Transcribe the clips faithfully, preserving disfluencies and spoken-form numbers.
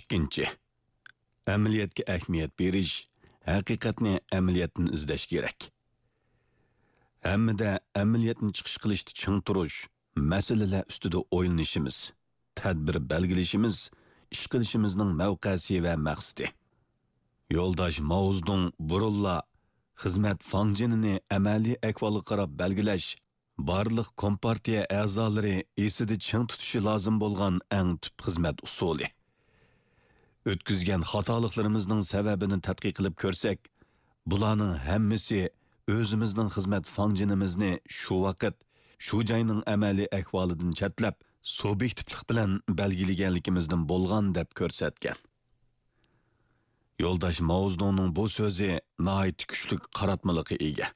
ikkinchi, amaliyotga ahamiyat berish, haqiqatni amaliyotdan izlash kerak. Hammada amaliyotni chiqish qilishda ching turish, masalalar ustida o'ylanishimiz, tadbir belgilashimiz, ish qilishimizning mavqesi va maqsadi. Yo'ldosh Maozdun burulla xizmat fanjinini amaliy ahvolga qarab belgilash, barliq kompartiya a'zolari esida ching tutishi lozim bo'lgan eng tub xizmat usuli. O'tkazgan xatoliklarımızning sababini tadqiq qilib ko'rsak, bularning hammasi o'zimizning xizmat fanjinimizni shu vaqt, shu joyning amaliy ahvolidan chatlab, subyektivlik bilan belgilaganligimizdan bo'lgan deb ko'rsatgan. Yo'ldosh Maozdunning bu so'zi nihoyat kuchli qaratmalikka ega.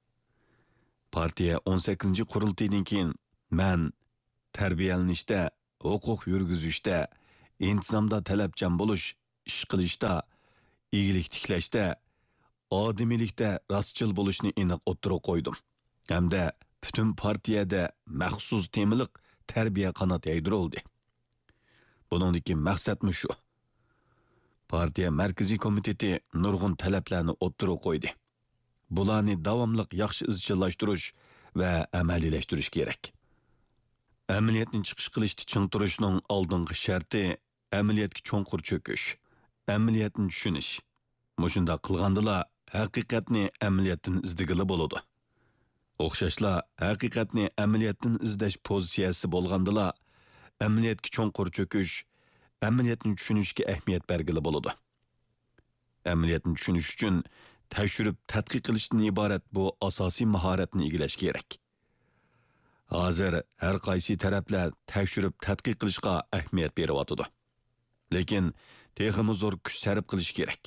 Partiya o'n sakkizinchi qurultaydan keyin men tarbiyalanishda, huquq yurgizishda, intizomda talabchan bo'lish, ish qilishda, iyilik tiklashda, odimiylikda rostchil bo'lishni aniq o'ttirib qo'ydim. Hamda butun partiyada maxsus temiliq tarbiya qanot yaydirildi. Buningdagi maqsadmi shu? Partiya markaziy komiteti nurg'un talablarni o'ttirib qo'ydi. Bularni davomli yaxshi izchillashtirish va amaliylashtirish kerak. Amaliyotni chiqish qilishda ching turishning oldingi sharti amaliyotga cho'nqur cho'kish, amaliyotni tushunish. Mushunda qilgandila haqiqatni amaliyotdan izdigili bo'ladi. O'xshashla haqiqatni amaliyotdan izlash pozitsiyasi bo'lgandila amaliyotga cho'nqur cho'kish, amaliyotni tushunishga ahamiyat bergili bo'ladi. Amaliyotni tushunish uchun tekshirib tadqiq qilishdan iborat bu asosiy mahoratni egallash kerak. Hozir har qaysi taraflar tekshirib tadqiq qilishga ahamiyat beryapti. Lekin texmi zo'r kuch sarf qilish kerak.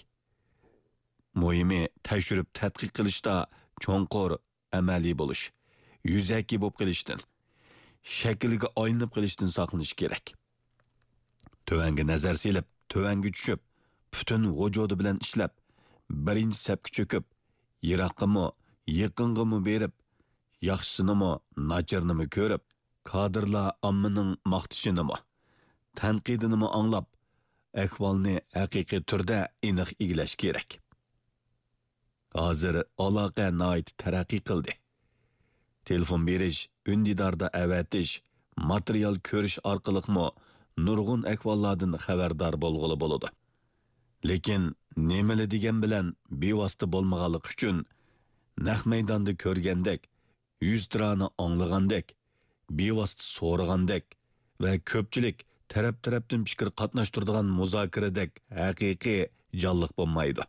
Muhimi tekshirib tadqiq qilishda cho'nqur amaliy bo'lish, yuzaki bo'lib qilishdan, shakliga aylanib qilishdan saqlanish kerak. Tövanga nazar selib, tövanga tushib, butun vujudi bilan ishlab, birinchi sapga cho'kib, yiroqqimi, yaqinqimi berib, yaxshinimi, nacharnimi ko'rib, kadrlar ommaning maqtishinimi, tanqidini anglab, ahvolni haqiqiy turda aniq egilash kerak. Hozir aloqa nihoyat taraqqiy qildi. Telefon berish, undidorda avatish, material ko'rish orqaliqmi nurg'un ahvollardan xabardor bo'lg'ili bo'ladi. Lekin nemali degan bilan bevosita bo'lmaganlik uchun naq maydonda ko'rgandek, yuz tirani anglagandek, bevosita so'ragandek va ko'pchilik taraf-tarafdan fikr qatnashtiradigan muzokiradek haqiqiy jonliq bo'lmaydi.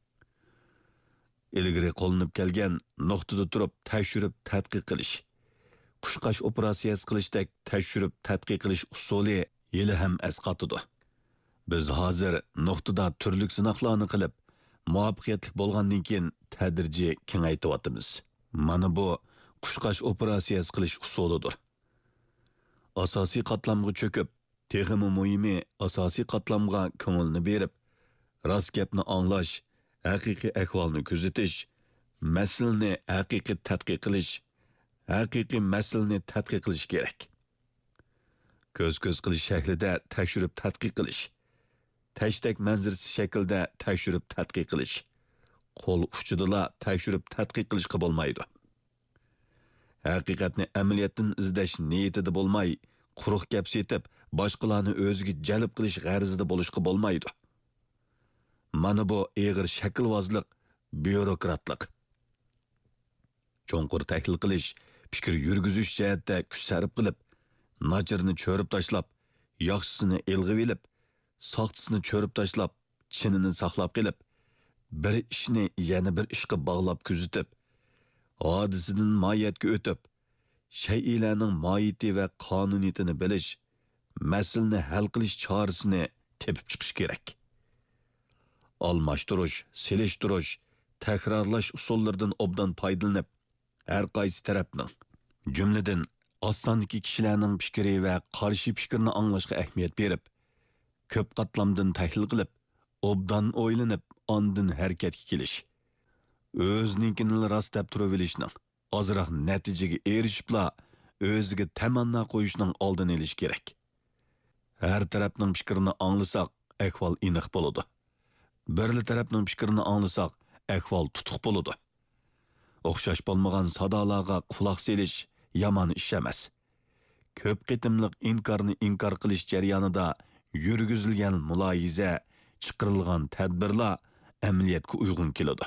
Ilgari qo'llanib kelgan nuqtada turib tekshirib tadqiq qilish, qushqash operatsiyasi qilishdek tekshirib tadqiq qilish usuli yili ham asqatidi. Biz hozir nuqtada turli sinoqlarni qilib, muvaffaqiyatli bo'lgandan keyin tadrijiy kengaytiryapmiz. Mana bu qushqash operatsiyasi qilish usulidir. Asosiy qatlamga cho'kib, texmi muhimi asosiy qatlamga ko'ngilni berib, rost gapni anglash, haqiqiy ahvolni kuzatish, masalani haqiqiy tadqiq qilish, haqiqiy masalani tadqiq qilish kerak. Ko'z-ko'z qilish shaklida tekshirib tadqiq qilish, tashdek manzarasi shaklida tekshirib tadqiq qilish, qo'l uchidala tekshirib tadqiq qilishga bo'lmaydi. Haqiqatni amaliyotdan izlash niyatida bo'lmay, quruq gap setib, boshqalarni o'ziga jalb qilish g'arizida bo'lishga bo'lmaydi. Mana bu eg'ir shaklvozlik, byurokratlik. Cho'nqur tahlil qilish, fikr yurgizish jihatda kuch sarf qilib, nachirni cho'rib tashlab, yaxshisini elg'ib elib, soxtasini cho'rib tashlab, chinini saqlab qilib, bir ishni yana bir ishga bog'lab kuzatib, hodisidan mohiyatga o'tib, shay'larning mohiyati va qonuniyatini bilish, masalani hal qilish chorasini tepib chiqish kerak. Almashtirish, selishtirish, takrorlash usullaridan obdan foydalanib, har qaysi tarafning, jumladan osondagi kishilarning fikri va qarshi fikrni anglashga ahamiyat berib, ko'p qatlamdan tahlil qilib, obdan o'ylanib, ondan harakatga kelish, o'zninkini rost deb turib olishning, ozroq natijaga erishibla o'ziga tamanno qo'yishning oldini olish kerak. Har tarafning fikrini anglasak, ahvol aniq bo'ladi. Birli tarafning fikrini anglasak, ahvol tutuq bo'ladi. O'xshash bo'lmagan sadolarga quloq selish yomon ish emas. Ko'p qitimliq inkorni inkor qilish jarayonida yurgizilgan muloyiza, chiqarilgan tadbirlar amaliyotga uyg'un keladi.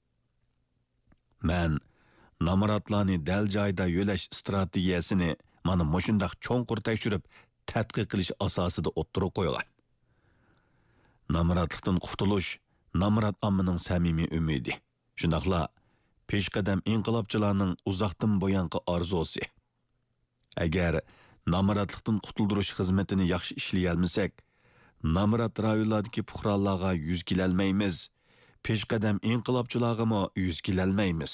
Men namoratlarni dal joyda yo'lash strategiyasini mana mushundaq cho'nqur tekshirib, tadqiq qilish asosida o'ttirib qo'ygan. Namoratlikdan qutulish namorat ommaning samimiy umidi. Shundaqla peshqadam inqilobchilarning uzoqdan bo'yanqi orzusi. Agar namoratlikdan qutuldirish xizmatini yaxshi ishlay olmasak, namorat rayonlardagi fuqarolarga yuz kelolmaymiz, peshqadam inqilobchilarga mo yuz kelolmaymiz.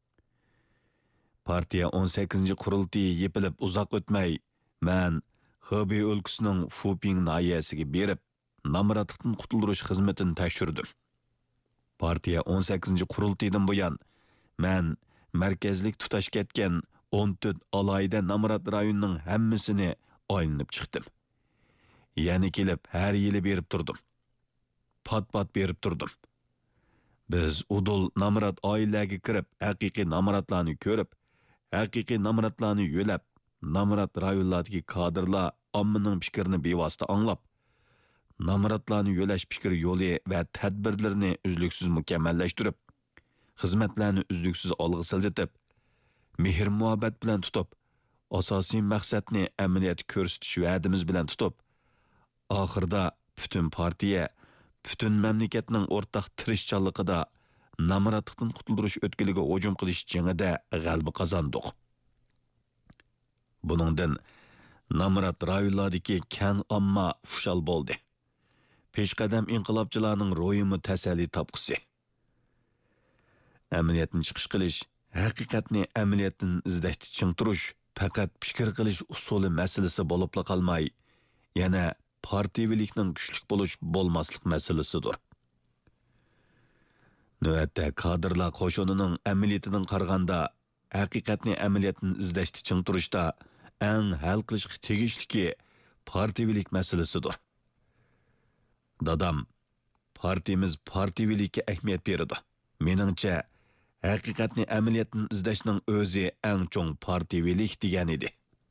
Partiya o'n sakkizinchi qurultiyi yepilib uzoq o'tmay, men Xubey o'lkasining Fuping nahiyasiga berib, namoratlikdan qutuldirish xizmatini tekshirdim. Partiya o'n sakkizinchi qurultiydan buyon men markazlik tutash ketgan o'n to'rt alayda namorat rayonining hammasini aylanib chiqdim. Yani kelib har yili berib turdim. Pat-pat berib turdim. Biz udul namorat oilaga kirib, haqiqiy namoratlarni ko'rib, haqiqiy namoratlarni yo'lab, namorat rayonlaridagi kadrlar ommaning fikrini bevosita anglab, namoratlarni yo'lash fikr yo'li va tadbirlarini uzluksiz mukammallashtirib, xizmatlarni uzluksiz olg'a siljitib, mehr muhabbat bilan tutib, asosiy maqsadni amaliyotda ko'rsatish va'dimiz bilan tutib, oxirida butun partiya, butun mamlakatning o'rtaq tirishchanligida namoratlikdan qutuldirish o'tkiliga hujum qilish jangida g'alaba qozondik. Buningdan namorat rayonlaridagi keng omma xushal bo'ldi. Peshqadam inqilobchilarning ro'yimi tasalli topqusi. Amaliyotni chiqish qilish, haqiqatni amaliyotdan izlashni chingtirish faqat fikr qilish usuli masalasi bo'libla qolmay, yana partiyavilikning kuchlik bo'lish bo'lmaslik masalasidir. Növətdə kadrlar qoşununun əməliyyatının qarğanda haqiqatni amaliyotni izlashni chingtirishda eng hal qilishga tegishli partiyavilik masalasidir. Dadam, partiyamiz partiyavilikka ahamiyat beradi. Meningcha, haqiqatni amaliyotni izlashning o'zi eng cho'ng partiyavilik degan edi.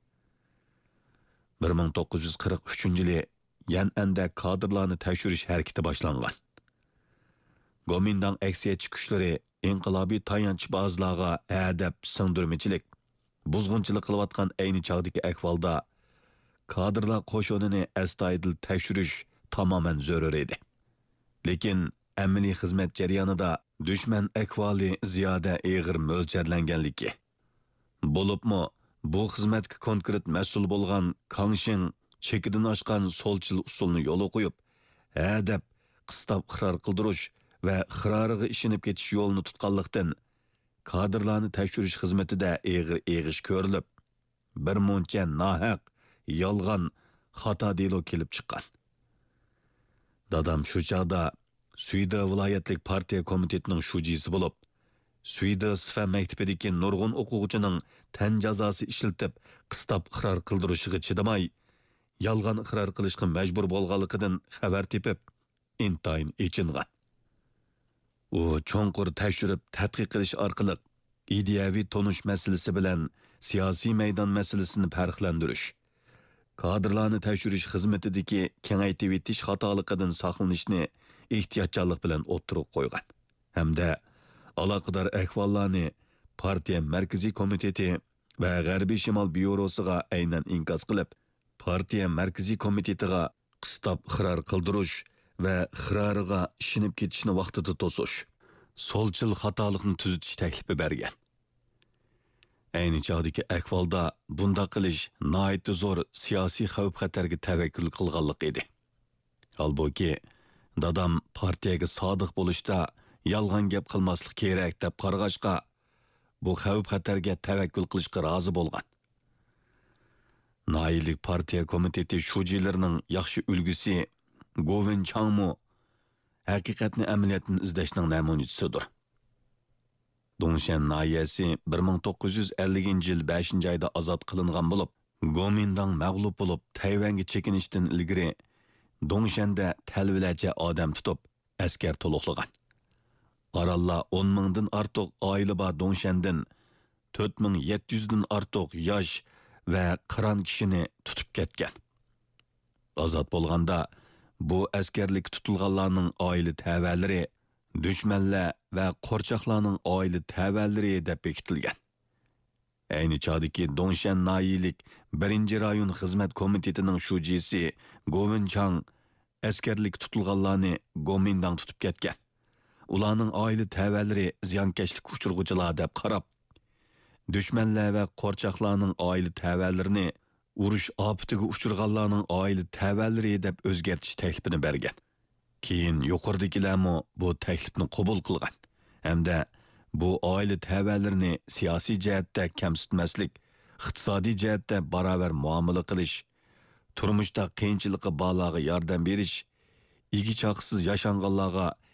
bir ming to'qqiz yuz qirq uchinchi yili Yan'anda kadrlarni tekshirish harakati boshlangan. Gomindang aksiyatchi kuchlari inqilobiy tayanch bazlarga adab singdirmichilik, buzg'unchilik qilayotgan ayni chog'dagi ahvolda kadrlar qo'shinini astoydil tekshirish tamoman zarur edi. Lekin amaliy xizmat jarayonida dushman ahvoli ziyoda og'ir mo'ljallanganligi, bo'libmi bu xizmatga konkret mas'ul bo'lgan Kangshin chekidan oshgan so'lchil usulni yo'l qo'yib, adab qistab iqror qildirish va iqroriga ishinib ketish yo'lini tutganlikdan kadrlarni tekshirish xizmatida eg'ir eg'ish ko'rilib, bir muncha nohaq, yolg'on, xato delo kelib chiqqan. Dadam shu chog'da Suyda viloyatlik partiya komitetining shujisi bo'lib, Suyda Sifa maktabidagi nurg'un o'quvchining tan jazosi ishlatib, qistab iqror qildirishiga chidamay, yolg'on iqror qilishga majbur bo'lganligidan xabar tepib, intayin echingan. U cho'nqur tekshirib tadqiq qilish orqali ideyaviy tonish masalasi bilan siyosiy maydon masalasini farqlantirish, kadrlarni tekshirish xizmatidagi kengaytib etish xatoliqidan saqlanishni ehtiyotkorlik bilan o'ttirib qo'ygan. Hamda aloqador ahvollarni partiya markaziy komiteti va G'arbiy Shimol byurosiga aynan inkos qilib, partiya markaziy komitetiga qistab iqror qildirish va iqroriga ishinib ketishni vaqtida to'sish, so'lchil xatolikni tuzitish taklifi bergan. Ayni chog'dagi ahvolda bunda qilish nihoyat zo'r siyosiy xavf-xatarga tavakkul qilganlik edi. Holbuki, dadam partiyaga sodiq bo'lishda yolg'on gap qilmaslik kerak deb qarag'ashqa, bu xavf-xatarga tavakkul qilishga rozi bo'lgan. Nailik partiya komiteti shujilarining yaxshi ulgusi Govin Changmu haqiqatni amaliyotni izlashning namunachisidir. Dongshan nahiyasi bir ming to'qqiz yuz ellinchi yil beshinchi oyda ozod qilingan bo'lib, Gomindang mag'lub bo'lib Tayvanga chekinishdan ilgari Dongshan'da talvilarcha odam tutib, askar to'liqlagan. Aralla o'n mingdan ortiq oila bor Dongshandan to'rt ming yetti yuzdan ortiq yosh va qiron kishini tutib ketgan. Ozod bo'lganda bu askarlik tutilganlarning oila tavalari, dushmanlar va qo'rchoqlarning oila tavalari deb bekitilgan. Ayni chog'dagi Dongshan noyilik birinchi rayon xizmat komitetining shujisi Govin Chang askarlik tutilganlarni Gomindang tutib ketgan. Ularning oila tavalari ziyonkashlik uchirg'uchilar deb qarab, dushmanlar va qo'rchoqlarning oila tavallarini urush ofatiga uchirganlarning oila tavalari deb o'zgartish taklifini bergan. Keyin yuqoridagilarmi bu taklifni qabul qilgan. Hamda bu oila tavallarini siyosiy jihatda kamsitmaslik, iqtisodiy jihatda barobar muomala qilish, turmushda qiyinchilikqa bolaga yordam berish, igi chaqsiz yashanganlarga